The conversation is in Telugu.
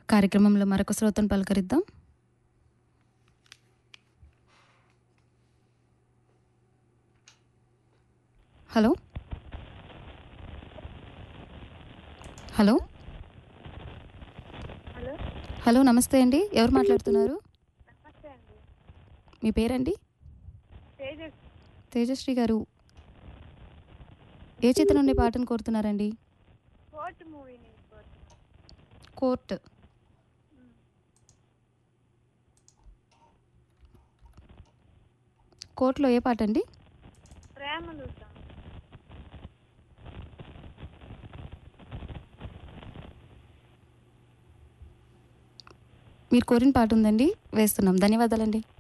కార్యక్రమంలో మరొక శ్రోతను పలకరిద్దాం. హలో హలో హలో హలో నమస్తే అండి. ఎవరు మాట్లాడుతున్నారు? నమస్తే అండి. మీ పేరండి? తేజస్ తేజశ్రీ గారు, ఏ చిత్రం నుండి పాటను కోరుతున్నారండి? కోర్ట్ మూవీని కోర్ట్. కోర్టులో ఏ పాట అండి? ప్రేమలు మీరు కోరిన పాట ఉందండి, వేస్తున్నాం. ధన్యవాదాలండి.